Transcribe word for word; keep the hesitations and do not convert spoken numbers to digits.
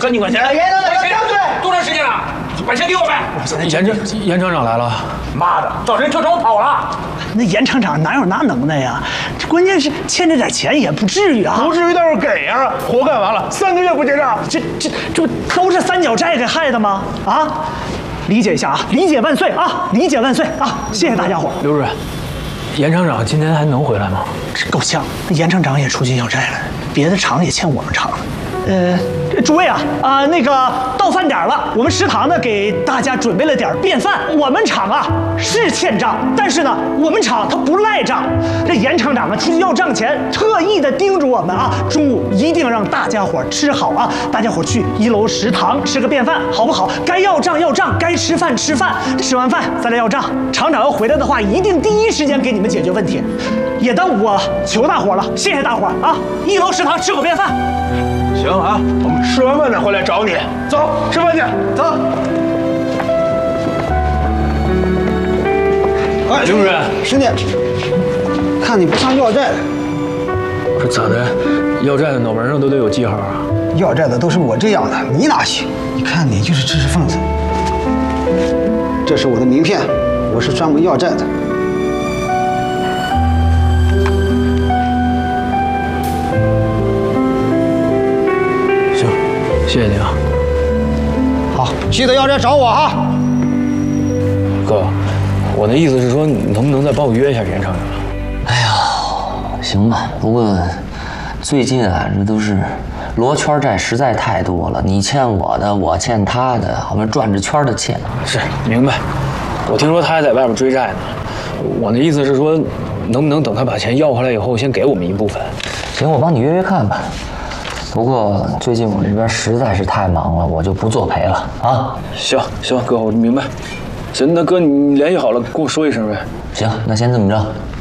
赶紧管钱！ 严厂长，张嘴！ 多长时间了？把钱给我们！ 严厂严厂长来了！ 妈的，找人就找我跑了！ 那严厂长哪有那能耐呀？这关键是欠这点钱也不至于啊！ 不至于，倒是给呀！活干完了，三个月不结账， 这这这不都是三角债给害的吗？啊！理解一下啊，理解万岁啊，理解万岁啊！谢谢大家伙。 刘主任，严厂长今天还能回来吗？ 这够呛，严厂长也出去要债了，别的厂也欠我们厂。呃，诸位啊啊、呃，那个到饭点了，我们食堂呢给大家准备了点便饭。我们厂啊是欠账，但是呢，我们厂它不赖账。这严厂长啊出去要账前，特意的叮嘱我们啊，中午一定让大家伙吃好啊，大家伙去一楼食堂吃个便饭，好不好？该要账要账，该吃饭吃饭，吃完饭再来要账。厂长要回来的话，一定第一时间给你们解决问题。也当我求大伙了，谢谢大伙啊！一楼食堂吃口便饭。 行啊，我们吃完饭再回来找你。走，吃饭去。走。 哎，刘主任， 师弟，看你不像要债的。 这咋的？要债的脑门上都得有记号啊！ 要债的都是我这样的，你哪行？你看你就是知识分子。这是我的名片，我是专门要债的。 谢谢你啊！ 好，记得要债找我哈。 哥，我的意思是说，你能不能再帮我约一下严厂长？ 哎呀，行吧。不过最近啊，这都是罗圈债实在太多了，你欠我的，我欠他的，我们转着圈的欠。 是，明白。我听说他还在外边追债呢。我的意思是说，能不能等他把钱要回来以后，先给我们一部分？ 行，我帮你约约看吧。不过最近我这边实在是太忙了，我就不作陪了啊。 行行，哥，我明白。行，那哥你联系好了跟我说一声呗。 行，那先这么着。